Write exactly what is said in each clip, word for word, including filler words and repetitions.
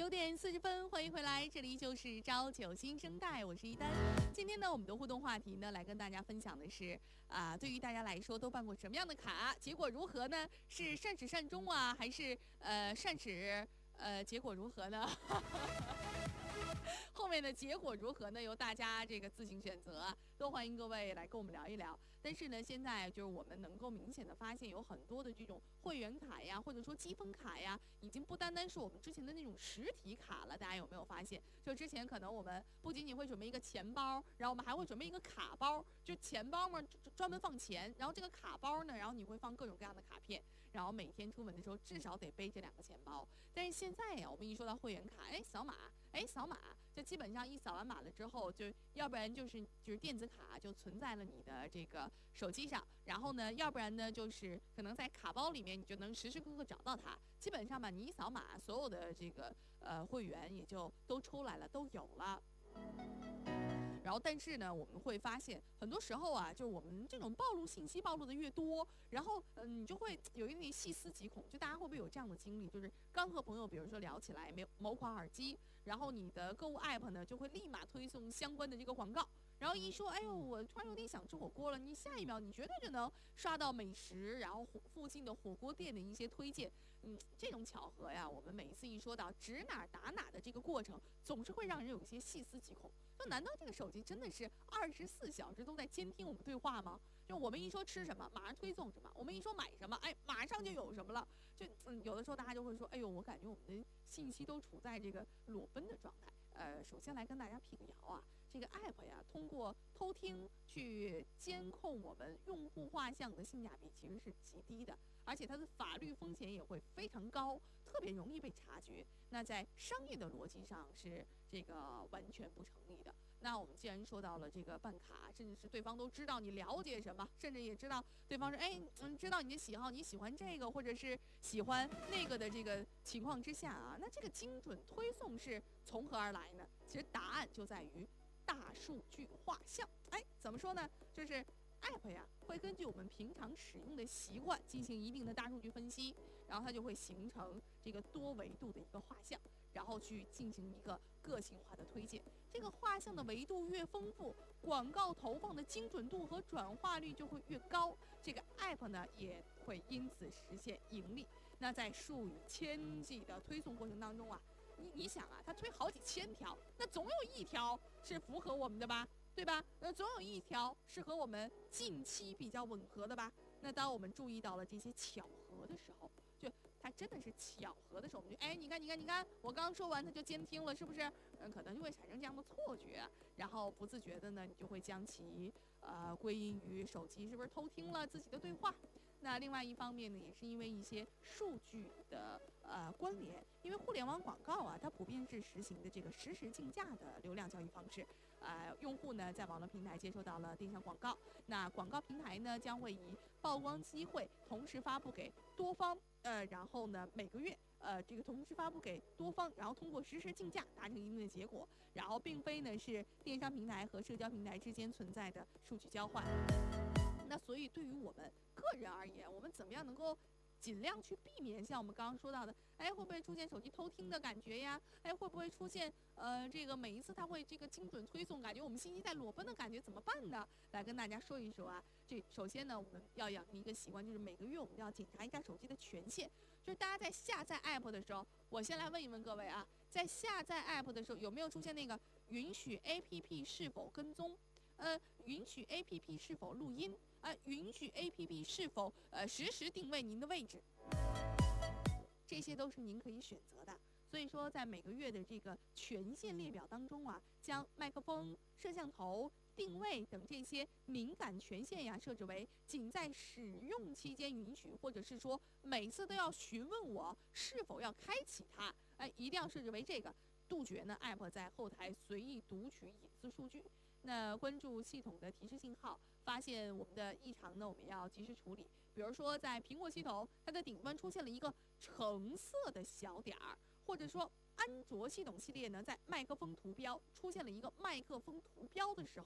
九点四十分，欢迎回来，这里就是朝九新生代，我是一丹。今天呢，我们的互动话题呢，来跟大家分享的是啊、对于大家来说都办过什么样的卡，结果如何呢？是善始善终啊，还是呃善始呃结果如何呢？后面的结果如何呢？由大家这个自行选择啊，都欢迎各位来跟我们聊一聊。但是呢，现在就是我们能够明显的发现，有很多的这种会员卡呀，或者说积分卡呀，已经不单单是我们之前的那种实体卡了。大家有没有发现？就之前可能我们不仅仅会准备一个钱包，然后我们还会准备一个卡包，就钱包嘛，专专门放钱，然后这个卡包呢，然后你会放各种各样的卡片，然后每天出门的时候至少得背这两个钱包。但是现在呀，我们一说到会员卡，哎，扫码，哎，扫码，就基本上一扫完码了之后，就要不然就是就是电子卡就存在了你的这个手机上，然后呢，要不然呢就是可能在卡包里面，你就能时时刻刻找到它。基本上吧，你一扫码，所有的这个呃会员也就都出来了，都有了。然后，但是呢，我们会发现很多时候啊，就是我们这种暴露信息暴露的越多，然后嗯、呃，你就会有一点细思极恐。就大家会不会有这样的经历？就是刚和朋友，比如说聊起来没有某款耳机，然后你的购物 app 呢就会立马推送相关的这个广告。然后一说，哎呦，我突然有点想吃火锅了，你下一秒你绝对就能刷到美食，然后附近的火锅店的一些推荐。嗯，这种巧合呀，我们每一次一说到指哪打哪的这个过程，总是会让人有一些细思极恐。就难道这个手机真的是二十四小时都在监听我们对话吗？就我们一说吃什么，马上推送什么；我们一说买什么，哎，马上就有什么了。就嗯，有的时候大家就会说，哎呦，我感觉我们的信息都处在这个裸奔的状态。呃，首先来跟大家辟个谣啊，这个 app 呀，通过偷听去监控我们用户画像的性价比其实是极低的，而且它的法律风险也会非常高，特别容易被察觉。那在商业的逻辑上是这个完全不成立的。那我们既然说到了这个办卡，甚至是对方都知道你了解什么，甚至也知道对方说，哎，嗯，知道你的喜好，你喜欢这个或者是喜欢那个的这个情况之下啊，那这个精准推送是从何而来呢？其实答案就在于大数据画像。哎，怎么说呢？就是 app 呀，会根据我们平常使用的习惯进行一定的大数据分析，然后它就会形成这个多维度的一个画像，然后去进行一个个性化的推荐。这个画像的维度越丰富，广告投放的精准度和转化率就会越高，这个 app 呢也会因此实现盈利。那在数以千计的推送过程当中啊，你你想啊，它推好几千条，那总有一条是符合我们的吧？对吧？那总有一条是和我们近期比较吻合的吧？那当我们注意到了这些巧合的时候，就它真的是巧合的时候，我们就哎，你看，你看，你看，我刚说完它就监听了，是不是？嗯，可能就会产生这样的错觉，然后不自觉的呢，你就会将其呃归因于手机是不是偷听了自己的对话。那另外一方面呢，也是因为一些数据的呃关联，因为互联网广告啊，它普遍是实行的这个实时竞价的流量交易方式。呃，用户呢在网络平台接收到了电商广告，那广告平台呢将会以曝光机会同时发布给多方，呃，然后呢每个月。呃，这个同时发布给多方，然后通过实时竞价达成一定的结果，然后并非呢是电商平台和社交平台之间存在的数据交换。那所以对于我们个人而言，我们怎么样能够尽量去避免像我们刚刚说到的，哎，会不会出现手机偷听的感觉呀？哎，会不会出现呃这个每一次它会这个精准推送，感觉我们信息在裸奔的感觉，怎么办呢？来跟大家说一说啊。这首先呢，我们要养成一个习惯，就是每个月我们要检查一下手机的权限。就是大家在下载 app 的时候，我先来问一问各位啊，在下载 app 的时候有没有出现那个允许 app 是否跟踪？呃，允许 A P P 是否录音？呃，允许 A P P 是否呃实时定位您的位置？这些都是您可以选择的。所以说，在每个月的这个权限列表当中啊，将麦克风、摄像头、定位等这些敏感权限呀设置为仅在使用期间允许，或者是说每次都要询问我是否要开启它，哎，一定要设置为这个，杜绝呢 App 在后台随意读取隐私数据。那关注系统的提示信号，发现我们的异常呢，我们要及时处理。比如说，在苹果系统，它的顶端出现了一个橙色的小点儿，或者说安卓系统系列呢，在麦克风图标出现了一个麦克风图标的时候，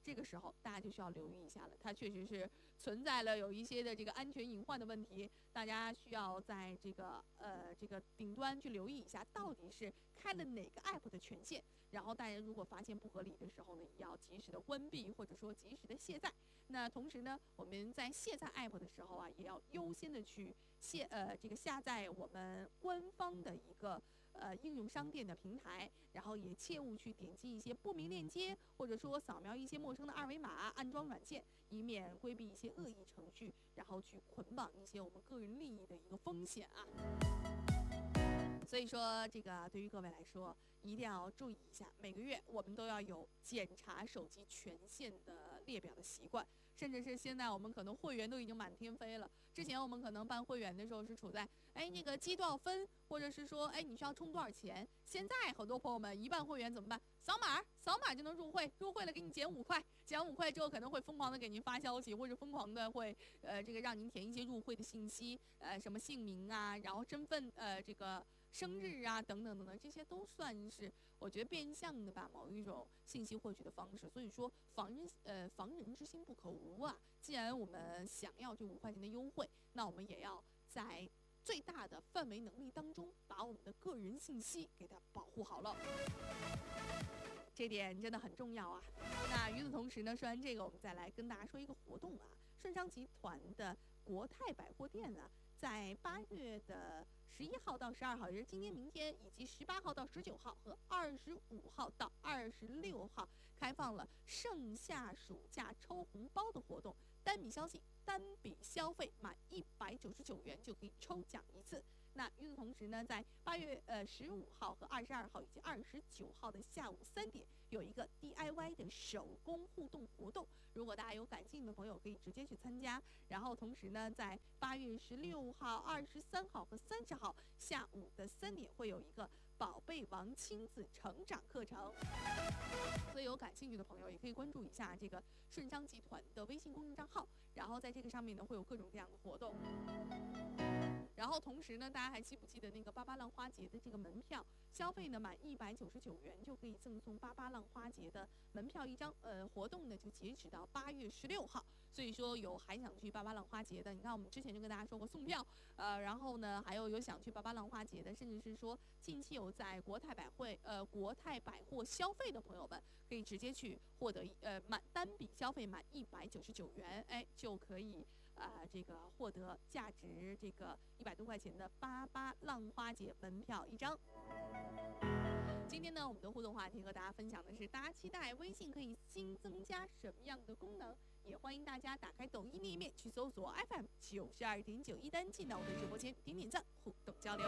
这个时候大家就需要留意一下了，它确实是存在了有一些的这个安全隐患的问题，大家需要在这个呃这个顶端去留意一下，到底是开了哪个 app 的权限，然后大家如果发现不合理的时候呢，也要及时的关闭或者说及时的卸载。那同时呢，我们在卸载 app 的时候啊，也要优先的去卸呃这个下载我们官方的一个呃应用商店的平台，然后也切勿去点击一些不明链接，或者说扫描一些陌生的二维码，安装软件，以免规避一些恶意程序，然后去捆绑一些我们个人利益的一个风险啊。所以说，这个对于各位来说，一定要注意一下，每个月我们都要有检查手机权限的列表的习惯。甚至是现在我们可能会员都已经满天飞了。之前我们可能办会员的时候是处在，哎，那个积多少分，或者是说，哎，你需要充多少钱。现在很多朋友们一办会员怎么办？扫码，扫码就能入会，入会了给你减五块，减五块之后可能会疯狂的给您发消息，或者疯狂的会，呃，这个让您填一些入会的信息，呃，什么姓名啊，然后身份，呃，这个生日啊，等等等等，这些都算是我觉得变相的吧，某一种信息获取的方式。所以说，防人呃防人之心不可无啊。既然我们想要这五块钱的优惠，那我们也要在最大的范围能力当中，把我们的个人信息给它保护好了。这点真的很重要啊。那与此同时呢，说完这个，我们再来跟大家说一个活动啊。顺昌集团的国泰百货店呢，在八月的十一号到十二号，也是今天、明天，以及十八号到十九号和二十五号到二十六号，开放了盛夏暑假抽红包的活动。单笔消息，单笔消费满一百九十九元就可以抽奖一次。那与此同时呢，在八月呃十五号和二十二号以及二十九号的下午三点，有一个 D I Y 的手工互动活动。如果大家有感兴趣的朋友，可以直接去参加。然后同时呢，在八月十六号、二十三号和三十号下午的三点，会有一个宝贝王亲子成长课程。所以有感兴趣的朋友，也可以关注一下这个顺昌集团的微信公众账号，然后在这个上面呢，会有各种各样的活动。然后同时呢，大家还记不记得那个芭芭浪花节的这个门票？消费呢满一百九十九元就可以赠送芭芭浪花节的门票一张。呃，活动呢就截止到八月十六号。所以说有还想去芭芭浪花节的，你看我们之前就跟大家说过送票，呃，然后呢还有有想去芭芭浪花节的，甚至是说近期有在国泰百汇呃国泰百货消费的朋友们，可以直接去获得呃满单笔消费满一百九十九元，哎就可以。呃，这个获得价值这个一百多块钱的芭芭浪花节门票一张。今天呢，我们的互动话题和大家分享的是，大家期待微信可以新增加什么样的功能？也欢迎大家打开抖音页面去搜索 F M 九十二点九一单，进到我的直播间，点点赞，互动交流。